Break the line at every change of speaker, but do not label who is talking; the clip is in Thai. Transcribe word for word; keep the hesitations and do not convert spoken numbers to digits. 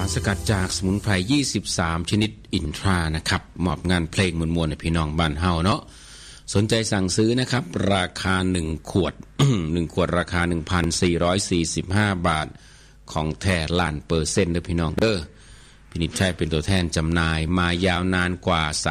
ารสกัดจากสมุนไพรยี่สิบสามชนิดอินทรานะครับมอบงานเพลงมวลๆให้พี่น้องบ้านเฮาเนาะสนใจสั่งซื้อนะครับราคาหนึ่งขวด หนึ่งขวดราคา หนึ่งพันสี่ร้อยสี่สิบห้า บาทของแท้ล้านเปอร์เซ็นต์เด้อพี่น้องเด้อพินิจชัยเป็นตัวแทนจำหน่ายมายาวนานกว่า